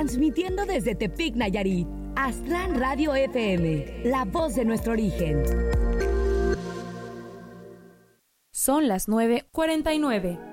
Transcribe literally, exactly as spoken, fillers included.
Transmitiendo desde Tepic, Nayarit. Aztlán Radio F M, la voz de nuestro origen. Son las nueve cuarenta y nueve.